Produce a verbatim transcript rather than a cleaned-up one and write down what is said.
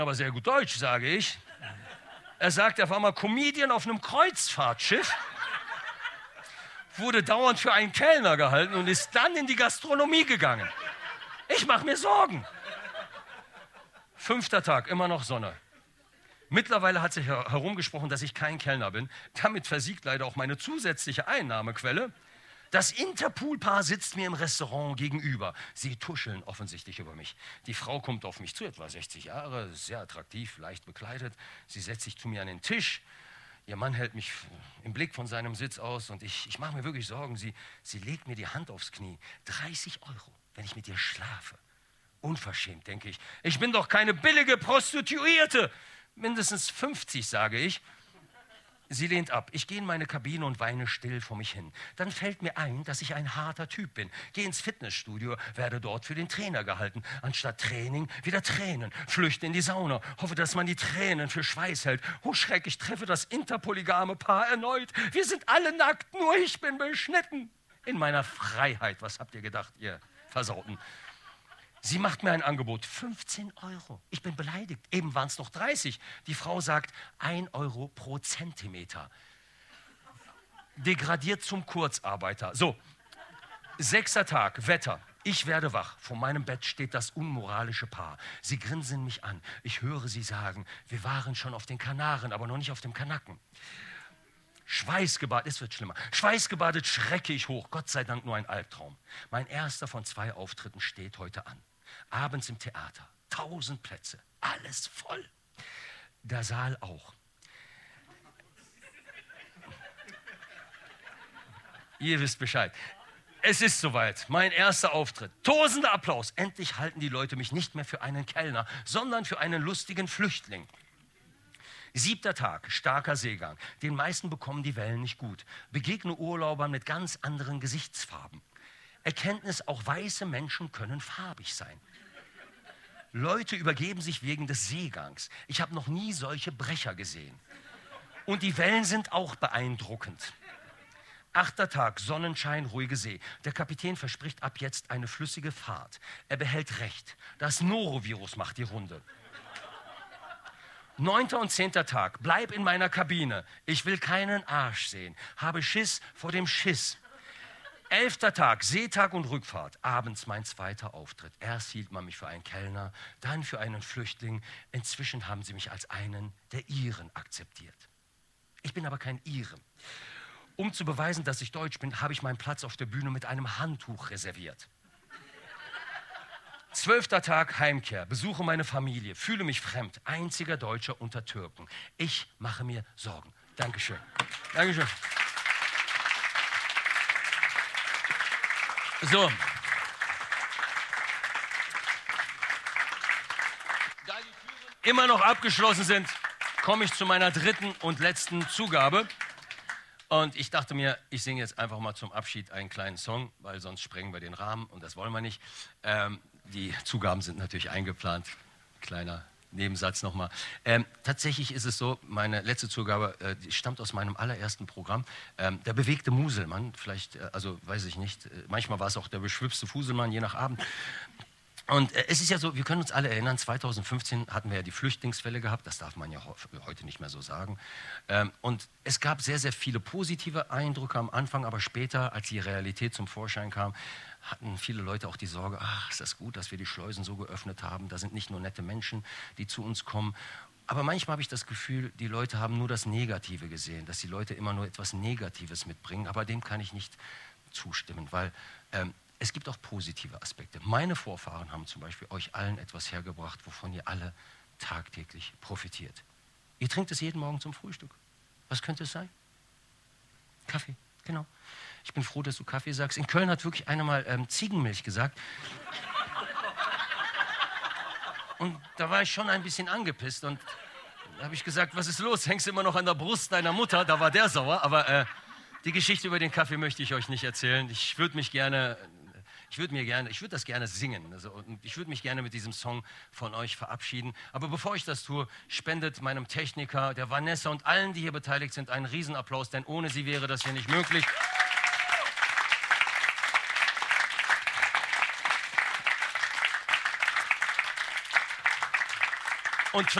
aber sehr gut Deutsch, sage ich. Er sagt, er war mal Comedian auf einem Kreuzfahrtschiff, wurde dauernd für einen Kellner gehalten und ist dann in die Gastronomie gegangen. Ich mache mir Sorgen. Fünfter Tag, immer noch Sonne. Mittlerweile hat sich herumgesprochen, dass ich kein Kellner bin. Damit versiegt leider auch meine zusätzliche Einnahmequelle. Das Interpool-Paar sitzt mir im Restaurant gegenüber. Sie tuscheln offensichtlich über mich. Die Frau kommt auf mich zu, etwa sechzig Jahre, sehr attraktiv, leicht bekleidet. Sie setzt sich zu mir an den Tisch. Ihr Mann hält mich im Blick von seinem Sitz aus und ich, ich mache mir wirklich Sorgen. Sie, sie legt mir die Hand aufs Knie. dreißig Euro, wenn ich mit ihr schlafe. Unverschämt, denke ich. Ich bin doch keine billige Prostituierte. Mindestens fünfzig, sage ich. Sie lehnt ab. Ich gehe in meine Kabine und weine still vor mich hin. Dann fällt mir ein, dass ich ein harter Typ bin. Gehe ins Fitnessstudio, werde dort für den Trainer gehalten. Anstatt Training wieder Tränen. Flüchte in die Sauna, hoffe, dass man die Tränen für Schweiß hält. Oh Schreck, ich treffe das interpolygame Paar erneut. Wir sind alle nackt, nur ich bin beschnitten. In meiner Freiheit, was habt ihr gedacht, ihr Versauten? Sie macht mir ein Angebot, fünfzehn Euro. Ich bin beleidigt, eben waren es noch dreißig. Die Frau sagt, ein Euro pro Zentimeter. Degradiert zum Kurzarbeiter. So, sechster Tag, Wetter. Ich werde wach. Vor meinem Bett steht das unmoralische Paar. Sie grinsen mich an. Ich höre sie sagen, wir waren schon auf den Kanaren, aber noch nicht auf dem Kanaken. Schweißgebadet, es wird schlimmer. Schweißgebadet schrecke ich hoch. Gott sei Dank nur ein Albtraum. Mein erster von zwei Auftritten steht heute an. Abends im Theater. Tausend Plätze. Alles voll. Der Saal auch. Ihr wisst Bescheid. Es ist soweit. Mein erster Auftritt. Tosender Applaus. Endlich halten die Leute mich nicht mehr für einen Kellner, sondern für einen lustigen Flüchtling. Siebter Tag, starker Seegang. Den meisten bekommen die Wellen nicht gut. Begegne Urlaubern mit ganz anderen Gesichtsfarben. Erkenntnis, auch weiße Menschen können farbig sein. Leute übergeben sich wegen des Seegangs. Ich habe noch nie solche Brecher gesehen. Und die Wellen sind auch beeindruckend. Achter Tag, Sonnenschein, ruhige See. Der Kapitän verspricht ab jetzt eine flüssige Fahrt. Er behält Recht. Das Norovirus macht die Runde. Neunter und zehnter Tag, bleib in meiner Kabine. Ich will keinen Arsch sehen. Habe Schiss vor dem Schiss. Elfter Tag, Seetag und Rückfahrt. Abends mein zweiter Auftritt. Erst hielt man mich für einen Kellner, dann für einen Flüchtling. Inzwischen haben sie mich als einen der Iren akzeptiert. Ich bin aber kein Ire. Um zu beweisen, dass ich deutsch bin, habe ich meinen Platz auf der Bühne mit einem Handtuch reserviert. Zwölfter Tag, Heimkehr, besuche meine Familie, fühle mich fremd, einziger Deutscher unter Türken. Ich mache mir Sorgen. Dankeschön. Dankeschön. So. Da die Türen immer noch abgeschlossen sind, komme ich zu meiner dritten und letzten Zugabe. Und ich dachte mir, ich singe jetzt einfach mal zum Abschied einen kleinen Song, weil sonst sprengen wir den Rahmen und das wollen wir nicht. Ähm, die Zugaben sind natürlich eingeplant. Kleiner Nebensatz nochmal. Ähm, tatsächlich ist es so, meine letzte Zugabe äh, die stammt aus meinem allerersten Programm. Ähm, der bewegte Muselmann, vielleicht, äh, also weiß ich nicht, äh, manchmal war es auch der beschwipste Fuselmann, je nach Abend. Und äh, es ist ja so, wir können uns alle erinnern, zweitausendfünfzehn hatten wir ja die Flüchtlingswelle gehabt, das darf man ja heute nicht mehr so sagen. Ähm, und es gab sehr, sehr viele positive Eindrücke am Anfang, aber später, als die Realität zum Vorschein kam, hatten viele Leute auch die Sorge, ach, ist das gut, dass wir die Schleusen so geöffnet haben, da sind nicht nur nette Menschen, die zu uns kommen. Aber manchmal habe ich das Gefühl, die Leute haben nur das Negative gesehen, dass die Leute immer nur etwas Negatives mitbringen, aber dem kann ich nicht zustimmen, weil ähm, es gibt auch positive Aspekte. Meine Vorfahren haben zum Beispiel euch allen etwas hergebracht, wovon ihr alle tagtäglich profitiert. Ihr trinkt es jeden Morgen zum Frühstück. Was könnte es sein? Kaffee, genau. Ich bin froh, dass du Kaffee sagst. In Köln hat wirklich einer mal ähm, Ziegenmilch gesagt. Und da war ich schon ein bisschen angepisst. Und da habe ich gesagt, was ist los? Hängst du immer noch an der Brust deiner Mutter? Da war der sauer. Aber äh, die Geschichte über den Kaffee möchte ich euch nicht erzählen. Ich würde mich gerne... Ich würde mir gerne, ich würde das gerne singen. Also, und ich würde mich gerne mit diesem Song von euch verabschieden. Aber bevor ich das tue, spendet meinem Techniker, der Vanessa und allen, die hier beteiligt sind, einen Riesenapplaus, denn ohne sie wäre das hier nicht möglich. Und